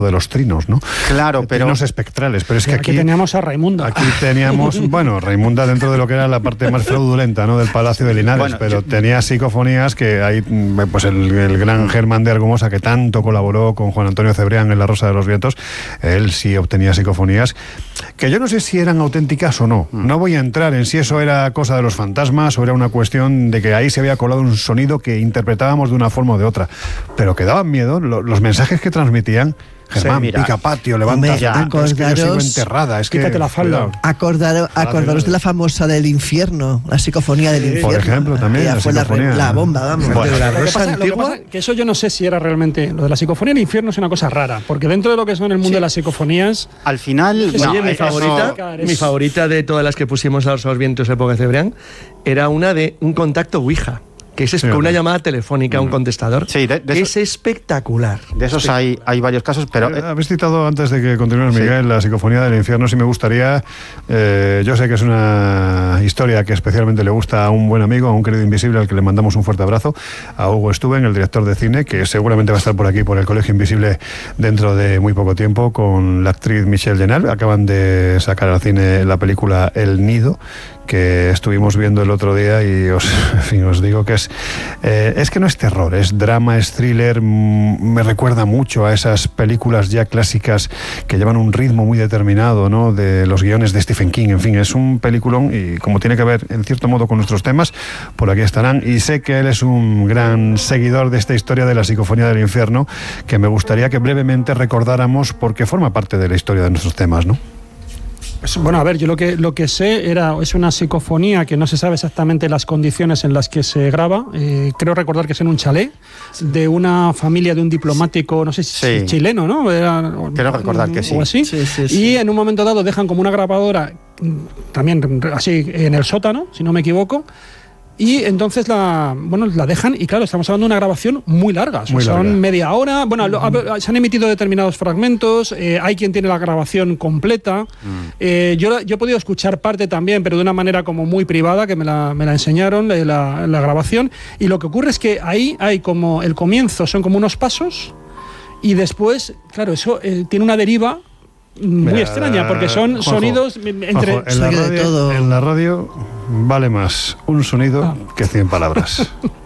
de los trinos, ¿no? Claro, pero... Trinos espectrales, pero es que aquí teníamos a Raimunda. Aquí teníamos, bueno, Raimunda dentro de lo que era la parte más fraudulenta, ¿no?, del Palacio de Linares, bueno, pero tenía psicofonías que hay, pues el gran Germán de Argumosa, que tanto colaboró con Juan Antonio Cebrián en La Rosa de los Vientos, él sí obtenía psicofonías, que yo no sé si eran auténticas o no. No voy a entrar en si eso era cosa de los fantasmas o era una cuestión de que ahí se había colado un sonido que interpretábamos de una forma o de otra, pero que daban miedo, los mensajes que transmitían. Germán, sí, pica patio, levanta acordaros, es que yo sigo enterrada. Quítate la falda. Acordaros de la famosa del infierno, la psicofonía del infierno. Por ejemplo, también la fue psicofonía. La bomba, vamos. Bueno, la Rosa antigua. Que eso yo no sé si era realmente... Lo de la psicofonía del infierno es una cosa rara, porque dentro de lo que son el mundo de las psicofonías... Al final... Oye, mi favorita de todas las que pusimos a los vientos época de Cebrián era una de un contacto Ouija. Que es con una llamada telefónica a un contestador. Sí, es espectacular. De esos hay varios casos, pero... Habéis citado, antes de que continúes, Miguel, la psicofonía del infierno. Sí me gustaría... yo sé que es una historia que especialmente le gusta a un buen amigo, a un querido invisible, al que le mandamos un fuerte abrazo, a Hugo Stuben, el director de cine, que seguramente va a estar por aquí, por el Colegio Invisible, dentro de muy poco tiempo, con la actriz Michelle Jenner. Acaban de sacar al cine la película El Nido, que estuvimos viendo el otro día y os digo que es que no es terror, es drama, es thriller, me recuerda mucho a esas películas ya clásicas que llevan un ritmo muy determinado, ¿no?, de los guiones de Stephen King. En fin, es un peliculón y como tiene que ver en cierto modo con nuestros temas, por aquí estarán, y sé que él es un gran seguidor de esta historia de la psicofonía del infierno, que me gustaría que brevemente recordáramos porque forma parte de la historia de nuestros temas, ¿no? Bueno, a ver, yo lo que sé es una psicofonía que no se sabe exactamente las condiciones en las que se graba. Creo recordar que es en un chalet de una familia de un diplomático, no sé si chileno, ¿no? Quiero recordar que sí. O así. Sí. Y en un momento dado dejan como una grabadora, también así en el sótano, si no me equivoco. Y entonces la dejan, y claro, estamos hablando de una grabación muy larga, son media hora. Bueno, se han emitido determinados fragmentos, hay quien tiene la grabación completa. Yo he podido escuchar parte también, pero de una manera como muy privada, que me la enseñaron, la grabación. Y lo que ocurre es que ahí hay como el comienzo, son como unos pasos, y después, claro, eso tiene una deriva muy extraña, porque son sonidos entre... En la radio vale más un sonido que 100 palabras.